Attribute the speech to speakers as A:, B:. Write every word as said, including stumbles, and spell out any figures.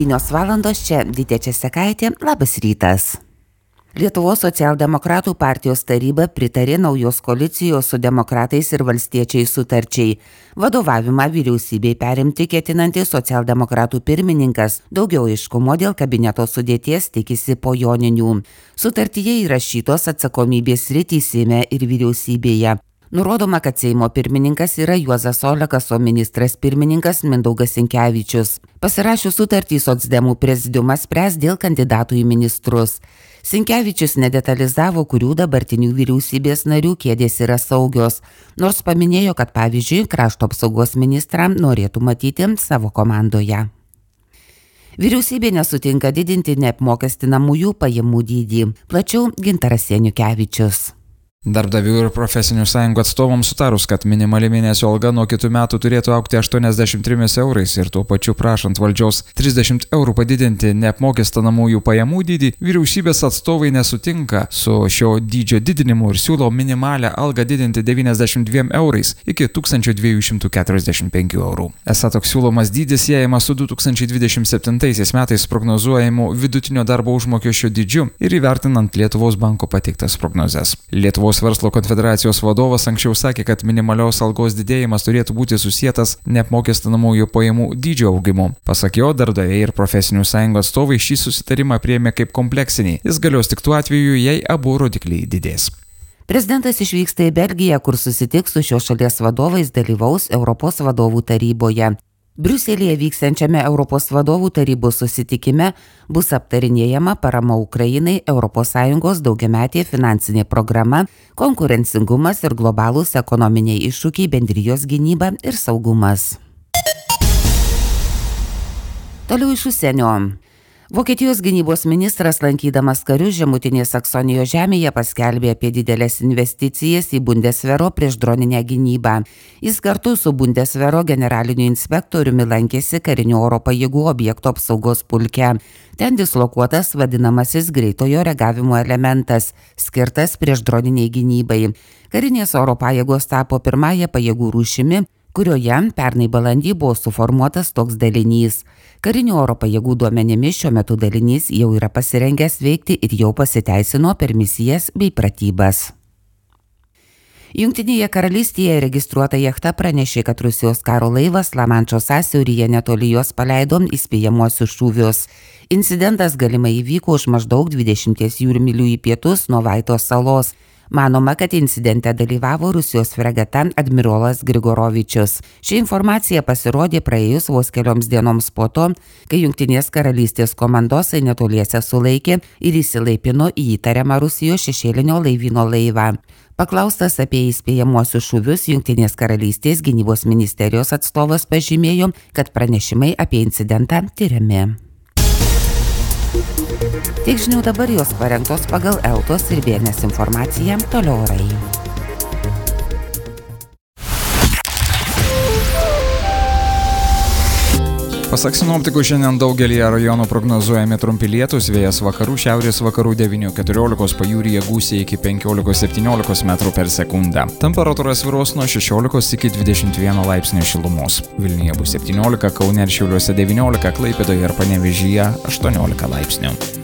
A: septynios valandos čia Vytė Česekaitė, labas rytas. Lietuvos socialdemokratų partijos taryba pritarė naujos koalicijos su demokratais ir valstiečiais sutarčiai. Vadovavimą vyriausybei perimti ketinantis socialdemokratų pirmininkas daugiau aiškumo dėl kabineto sudėties tikisi po joninių. Sutartyje įrašytos atsakomybės sritys Seime ir vyriausybėje. Nurodoma, kad Seimo pirmininkas yra Juozas Olekas, o ministras pirmininkas Mindaugas Sinkevičius. Pasirašius sutartį socdemų prezidiumas spręs dėl kandidatų į ministrus. Sinkevičius nedetalizavo, kurių dabartinių vyriausybės narių kėdės yra saugios, nors paminėjo, kad pavyzdžiui, krašto apsaugos ministrą norėtų matyti savo komandoje. Vyriausybė nesutinka didinti neapmokestinamųjų pajamų dydį. Plačiau Gintaras Janiukevičius.
B: Darbdavių ir profesinių sąjungų atstovams sutarus, kad minimali mėnesio alga nuo kitų metų turėtų augti aštuoniasdešimt trimis eurais ir tuo pačiu prašant valdžios trisdešimt eurų padidinti neapmokestinamųjų pajamų dydį, vyriausybės atstovai nesutinka su šio dydžio didinimu ir siūlo minimalią algą didinti devyniasdešimt dviem eurais iki tūkstančio dviejų šimtų keturiasdešimt penkių eurų. Esą toks siūlomas dydis siejamas su du tūkstančiai dvidešimt septintaisiais metais prognozuojamu vidutinio darbo užmokesčio dydžiu ir įvertinant Lietuvos banko pateiktas prognozes. Lietuvos Verslo konfederacijos vadovas anksčiau sakė, kad minimalios algos didėjimas turėtų būti susietas neapmokestinamųjų pajamų dydžio augimu. Pasak jo, darbdaviai ir profesinių sąjungų atstovai šį susitarimą priėmė kaip kompleksinį. Jis galios tik tuo atveju, jei abu rodikliai didės.
A: Prezidentas išvyksta į Belgiją, kur susitiks su šios šalies vadovais, dalyvaus Europos vadovų taryboje. Briuselyje vyksiančiame Europos vadovų tarybos susitikime bus aptarinėjama parama Ukrainai, Europos Sąjungos daugiametė finansinė programa, konkurencingumas ir globalūs ekonominiai iššūkiai, bendrijos gynyba ir saugumas. Toliau iš užsienio. Vokietijos gynybos ministras, lankydamas karius Žemutinės Saksonijos žemėje, paskelbė apie didelės investicijas į Bundeswehro priešdroninę gynybą. Jis kartu su Bundeswehro generaliniu inspektoriumi lankėsi karinių oro pajėgų objekto apsaugos pulke. Ten dislokuotas vadinamasis greitojo reagavimo elementas, skirtas priešdroniniai gynybai. Karinės oro pajėgos tapo pirmąją pajėgų rūšimi, kurioje pernai balandį buvo suformuotas toks dalinys. Karinių oro pajėgų duomenimis šiuo metu dalinys jau yra pasirengęs veikti ir jau pasiteisino per misijas bei pratybas. Jungtinėje karalystėje registruota jachta pranešė, kad Rusijos karo laivas Lamanšo sąsiauryje netoli jos paleido įspėjamuosius šūvius. Incidentas galimai įvyko už maždaug dvidešimties jūrmylių į pietus nuo Vaitos salos. Manoma, kad incidente dalyvavo Rusijos fregata admirolas Grigorovičius. Ši informacija pasirodė praėjus vos kelioms dienoms po to, kai Jungtinės karalystės komandosai netoliese sulaikė ir įsilaipino į įtariamą Rusijos šešėlinio laivyno laivą. Paklaustas apie įspėjamuosius šūvius, Jungtinės karalystės gynybos ministerijos atstovas pažymėjo, kad pranešimai apie incidentą tiriami. Tiek žinių dabar jos parengtos pagal Eltos ir B N S informaciją, toliau orai.
B: Pasak sinoptikų, šiandien daugelį rajonų prognozuojami trumpi lietūs, vėjas vakarų, šiaurės vakarų devynių keturiolikos, pajūryje gūsiai iki penkiolikos septyniolikos metrų per sekundę. Temperatūra svyruos nuo šešiolikos iki dvidešimt vieno laipsnio šilumos. Vilniuje bus septyniolika, Kaune ir Šiauliuose devyniolika, Klaipėdoje ir Panevėžyje aštuoniolika laipsnių.